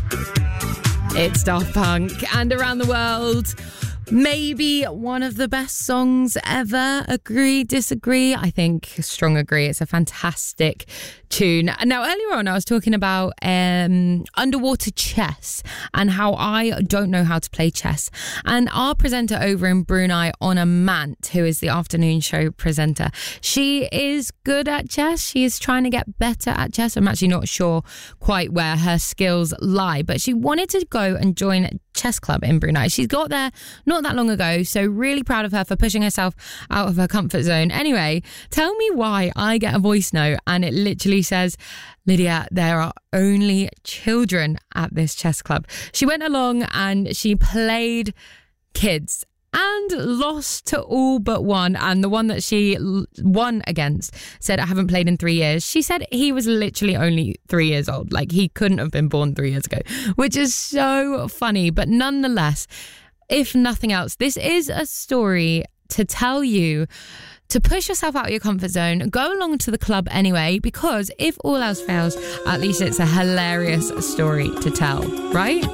It's Daft Punk and Around the World. Maybe one of the best songs ever. Agree, disagree? I think strong agree. It's a fantastic tune. Now, earlier on, I was talking about underwater chess and how I don't know how to play chess. And our presenter over in Brunei, Honor Mant, who is the afternoon show presenter, she is good at chess. She is trying to get better at chess. I'm actually not sure quite where her skills lie, but she wanted to go and join a chess club in Brunei. She's got there not that long ago, so really proud of her for pushing herself out of her comfort zone. Anyway, tell me why I get a voice note and it literally says, Lydia, there are only children at this chess club. She went along and she played kids and lost to all but one. And the one that she won against said, I haven't played in 3 years. She said he was literally only 3 years old. Like, he couldn't have been born 3 years ago, which is so funny. But nonetheless, if nothing else, this is a story to tell you to push yourself out of your comfort zone. Go along to the club anyway, because if all else fails, at least it's a hilarious story to tell, right?